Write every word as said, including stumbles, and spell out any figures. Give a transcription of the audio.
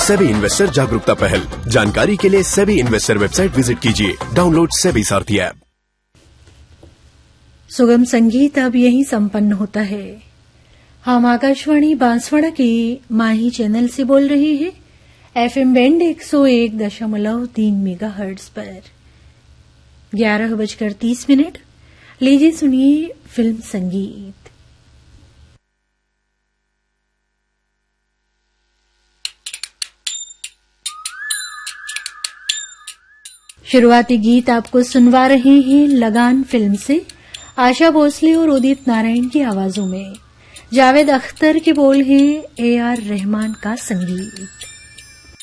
SEBI investor जागरूकता पहल। जानकारी के लिए सेबी इन्वेस्टर वेबसाइट विजिट कीजिए। डाउनलोड सेबी सारथी ऐप। सुगम संगीत अब यहीं संपन्न होता है। हम आकाशवाणी बांसवाड़ा के माही चैनल से बोल रहे हैं, एफएम बैंड एक सौ एक दशमलव तीन मेगा हर्ट्ज पर। ग्यारह बजकर तीस मिनट। लीजिए सुनिए फिल्म संगीत। शुरुआती गीत आपको सुनवा रहे हैं लगान फिल्म से, आशा भोसले और उदित नारायण की आवाजों में। जावेद अख्तर के बोल हैं, ए आर रहमान का संगीत।